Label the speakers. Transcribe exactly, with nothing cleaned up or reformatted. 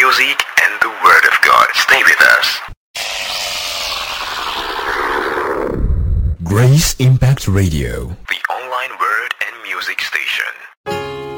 Speaker 1: music and the Word of God. Stay with us.
Speaker 2: Grace Impact Radio,
Speaker 1: The online word and music station.